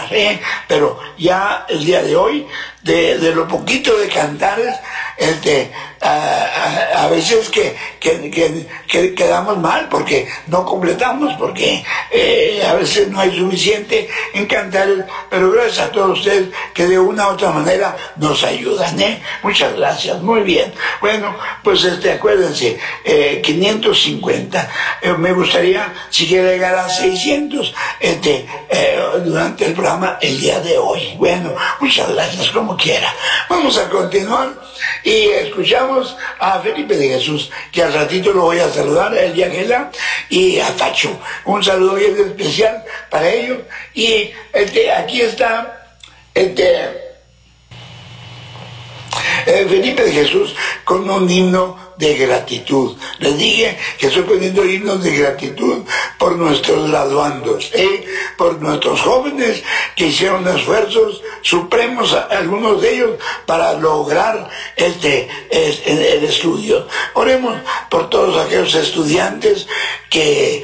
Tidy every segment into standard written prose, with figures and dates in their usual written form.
Pero ya el día de hoy, de lo poquito de cantares, a veces que quedamos mal porque no completamos, porque a veces no hay suficiente en cantares, pero gracias a todos ustedes que de una u otra manera nos ayudan, muchas gracias, muy bien. Bueno, pues acuérdense, 550, me gustaría si quiere llegar a 600 durante el programa el día de hoy. Bueno, muchas gracias, como quiera. Vamos a continuar y escuchamos a Felipe de Jesús, que al ratito lo voy a saludar, a él y a Ángela, y a Tacho. Un saludo bien especial para ellos. Y aquí está Felipe de Jesús con un himno de gratitud. Les dije que estoy poniendo himnos de gratitud por nuestros graduandos, por nuestros jóvenes que hicieron esfuerzos supremos, algunos de ellos, para lograr el estudio. Oremos por todos aquellos estudiantes que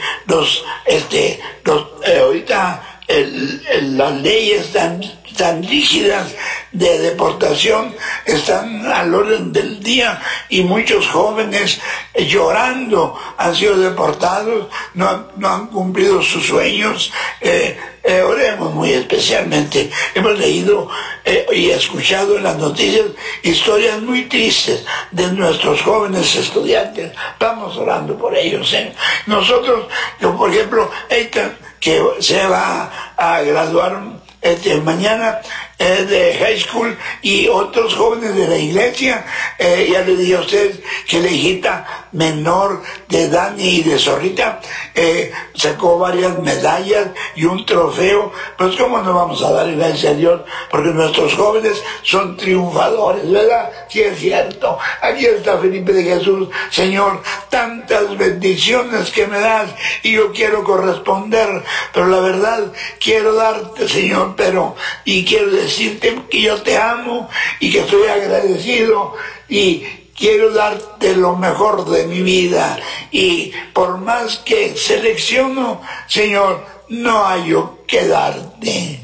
ahorita las leyes tan rígidas de deportación están al orden del día y muchos jóvenes llorando han sido deportados, no han cumplido sus sueños. Oremos muy especialmente. Hemos leído y escuchado en las noticias historias muy tristes de nuestros jóvenes estudiantes. Vamos orando por ellos. Nosotros, yo por ejemplo, Eitan, que se va a graduar mañana de high school, y otros jóvenes de la iglesia, ya les dije a ustedes que la hijita menor de Dani y de Zorrita sacó varias medallas y un trofeo. Pues cómo no vamos a dar gracias a Dios, porque nuestros jóvenes son triunfadores, ¿verdad? Sí, es cierto. Aquí está Felipe de Jesús. Señor, tantas bendiciones que me das y yo quiero corresponder, pero la verdad quiero darte, Señor, y quiero decirte que yo te amo y que estoy agradecido y quiero darte lo mejor de mi vida, y por más que selecciono, Señor, no hallo que darte.